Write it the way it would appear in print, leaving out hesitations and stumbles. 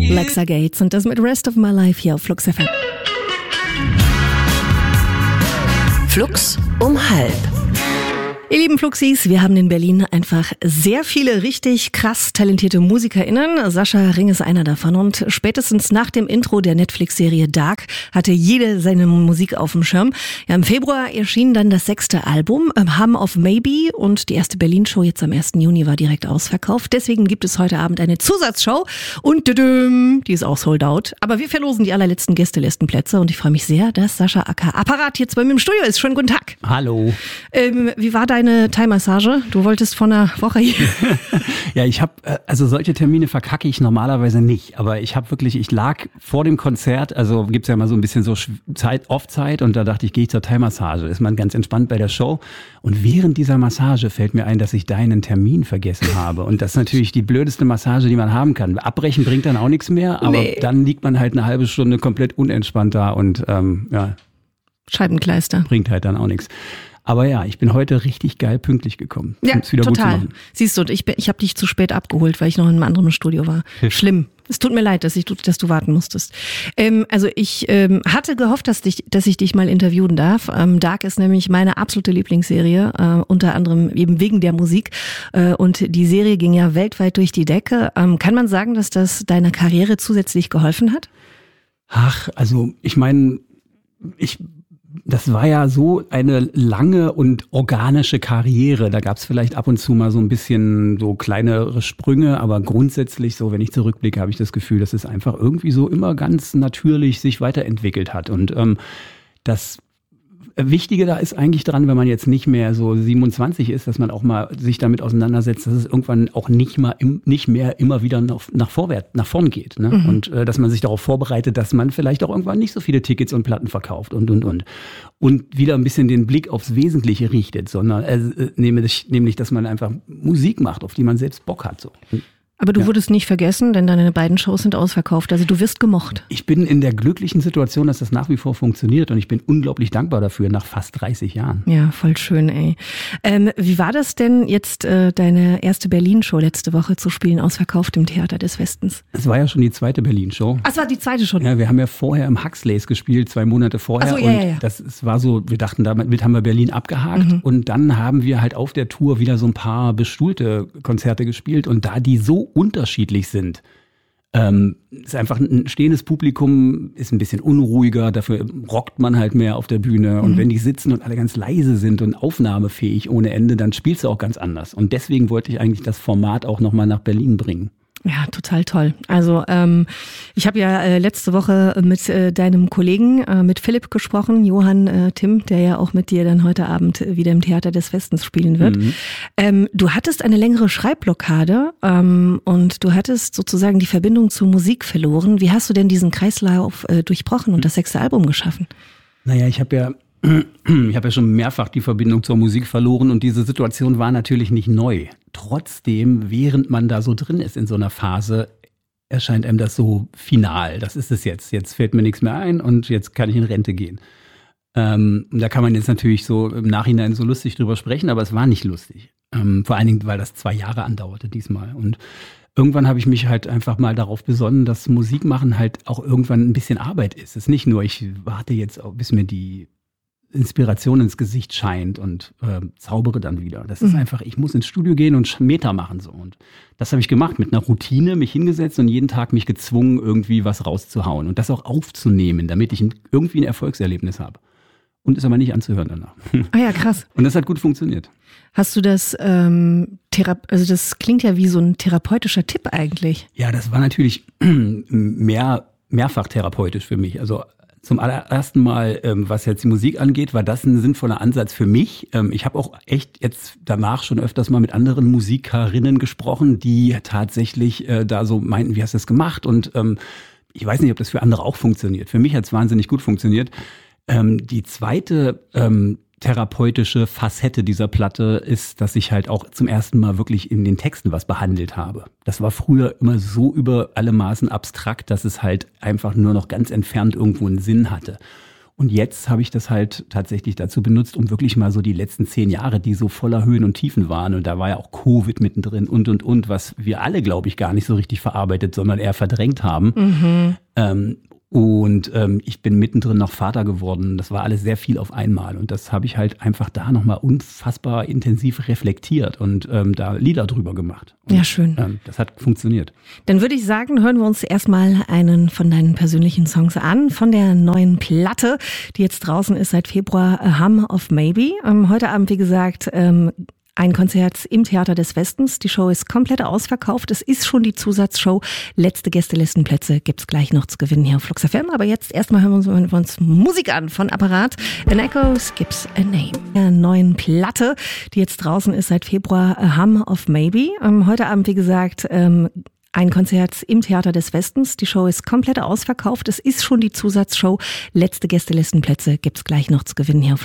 Lexa Gates und das mit Rest of My Life hier auf Flux FM. Flux um 12:30. Ihr lieben Fluxis, wir haben in Berlin einfach sehr viele richtig krass talentierte MusikerInnen. Sascha Ring ist einer davon und spätestens nach dem Intro der Netflix-Serie Dark hatte jede seine Musik auf dem Schirm. Ja, im Februar erschien dann das 6. Album, Hum of Maybe, und die erste Berlin-Show jetzt am 1. Juni war direkt ausverkauft. Deswegen gibt es heute Abend eine Zusatzshow und die ist auch sold out. Aber wir verlosen die allerletzten Gästelistenplätze und ich freue mich sehr, dass Sascha aka Apparat jetzt bei mir im Studio ist. Schönen guten Tag. Hallo. Wie war deine Thai-Massage? Du wolltest vor einer Woche hier. Ja, ich habe, also solche Termine verkacke ich normalerweise nicht, aber ich lag vor dem Konzert, also gibt's ja mal so ein bisschen so Off-Zeit und da dachte ich, gehe ich zur Thai-Massage. Ist man ganz entspannt bei der Show und während dieser Massage fällt mir ein, dass ich deinen Termin vergessen habe und das ist natürlich die blödeste Massage, die man haben kann. Abbrechen bringt dann auch nichts mehr, aber dann liegt man halt eine halbe Stunde komplett unentspannt da und Scheibenkleister. Bringt halt dann auch nichts. Aber ja, ich bin heute richtig geil pünktlich gekommen. Ja, wieder total. Gut zu machen. Siehst du, ich habe dich zu spät abgeholt, weil ich noch in einem anderen Studio war. Schlimm. Es tut mir leid, dass du warten musstest. Also ich hatte gehofft, dass ich dich mal interviewen darf. Dark ist nämlich meine absolute Lieblingsserie, unter anderem eben wegen der Musik. Und die Serie ging ja weltweit durch die Decke. Kann man sagen, dass das deiner Karriere zusätzlich geholfen hat? Ach, also ich meine, das war ja so eine lange und organische Karriere. Da gab es vielleicht ab und zu mal so ein bisschen so kleinere Sprünge, aber grundsätzlich so, wenn ich zurückblicke, habe ich das Gefühl, dass es einfach irgendwie so immer ganz natürlich sich weiterentwickelt hat. Und das Wichtige da ist eigentlich dran, wenn man jetzt nicht mehr so 27 ist, dass man auch mal sich damit auseinandersetzt, dass es irgendwann auch nicht mehr immer wieder nach vorn geht. Ne? Mhm. Und dass man sich darauf vorbereitet, dass man vielleicht auch irgendwann nicht so viele Tickets und Platten verkauft und wieder ein bisschen den Blick aufs Wesentliche richtet, sondern nämlich, dass man einfach Musik macht, auf die man selbst Bock hat. So. Aber du wurdest nicht vergessen, denn deine beiden Shows sind ausverkauft. Also du wirst gemocht. Ich bin in der glücklichen Situation, dass das nach wie vor funktioniert und ich bin unglaublich dankbar dafür, nach fast 30 Jahren. Ja, voll schön, ey. Wie war das denn jetzt, deine erste Berlin-Show letzte Woche zu spielen, ausverkauft im Theater des Westens? Es war ja schon die zweite Berlin-Show. Ach, es war die zweite schon? Ja, wir haben ja vorher im Huxleys gespielt, 2 Monate vorher. Ach so, ja. Das war so, wir dachten, damit haben wir Berlin abgehakt. Mhm. Und dann haben wir halt auf der Tour wieder so ein paar bestuhlte Konzerte gespielt und da die so unterschiedlich sind. Ist einfach ein stehendes Publikum, ist ein bisschen unruhiger, dafür rockt man halt mehr auf der Bühne. Und wenn die sitzen und alle ganz leise sind und aufnahmefähig ohne Ende, dann spielst du auch ganz anders. Und deswegen wollte ich eigentlich das Format auch nochmal nach Berlin bringen. Ja, total toll. Also ich habe ja letzte Woche mit deinem Kollegen, mit Philipp gesprochen, Johann Timm, der ja auch mit dir dann heute Abend wieder im Theater des Westens spielen wird. Mhm. Du hattest eine längere Schreibblockade und du hattest sozusagen die Verbindung zur Musik verloren. Wie hast du denn diesen Kreislauf durchbrochen und das 6. Album geschaffen? Naja, ich habe ja schon mehrfach die Verbindung zur Musik verloren und diese Situation war natürlich nicht neu. Trotzdem, während man da so drin ist in so einer Phase, erscheint einem das so final. Das ist es jetzt. Jetzt fällt mir nichts mehr ein und jetzt kann ich in Rente gehen. Da kann man jetzt natürlich so im Nachhinein so lustig drüber sprechen, aber es war nicht lustig. Vor allen Dingen, weil das 2 Jahre andauerte diesmal. Und irgendwann habe ich mich halt einfach mal darauf besonnen, dass Musik machen halt auch irgendwann ein bisschen Arbeit ist. Es ist nicht nur, ich warte jetzt, bis mir die Inspiration ins Gesicht scheint und zaubere dann wieder. Das ist einfach, ich muss ins Studio gehen und Meter machen so. Und das habe ich gemacht mit einer Routine, mich hingesetzt und jeden Tag mich gezwungen, irgendwie was rauszuhauen und das auch aufzunehmen, damit ich irgendwie ein Erfolgserlebnis habe. Und ist aber nicht anzuhören danach. Ah ja, krass. Und das hat gut funktioniert. Hast du das, also das klingt ja wie so ein therapeutischer Tipp eigentlich. Ja, das war natürlich mehrfach therapeutisch für mich. Also zum allerersten Mal, was jetzt die Musik angeht, war das ein sinnvoller Ansatz für mich. Ich habe auch echt jetzt danach schon öfters mal mit anderen Musikerinnen gesprochen, die tatsächlich da so meinten, wie hast du das gemacht? Und ich weiß nicht, ob das für andere auch funktioniert. Für mich hat es wahnsinnig gut funktioniert. Die zweite therapeutische Facette dieser Platte ist, dass ich halt auch zum ersten Mal wirklich in den Texten was behandelt habe. Das war früher immer so über alle Maßen abstrakt, dass es halt einfach nur noch ganz entfernt irgendwo einen Sinn hatte. Und jetzt habe ich das halt tatsächlich dazu benutzt, um wirklich mal so die letzten 10 Jahre, die so voller Höhen und Tiefen waren, und da war ja auch Covid mittendrin und, was wir alle, glaube ich, gar nicht so richtig verarbeitet, sondern eher verdrängt haben. Ich bin mittendrin noch Vater geworden. Das war alles sehr viel auf einmal. Und das habe ich halt einfach da nochmal unfassbar intensiv reflektiert und da Lieder drüber gemacht. Und, ja, schön. Das hat funktioniert. Dann würde ich sagen, hören wir uns erstmal einen von deinen persönlichen Songs an, von der neuen Platte, die jetzt draußen ist seit Februar, A Hum of Maybe. Heute Abend, wie gesagt, ein Konzert im Theater des Westens. Die Show ist komplett ausverkauft. Es ist schon die Zusatzshow. Letzte Gästelistenplätze gibt's gleich noch zu gewinnen hier auf Flux FM. Aber jetzt erstmal hören wir uns Musik an von Apparat. An Echoes Gives a Name. Der neuen Platte, die jetzt draußen ist seit Februar, A Hum of Maybe. Heute Abend, wie gesagt, ein Konzert im Theater des Westens. Die Show ist komplett ausverkauft. Es ist schon die Zusatzshow. Letzte Gästelistenplätze gibt's gleich noch zu gewinnen hier auf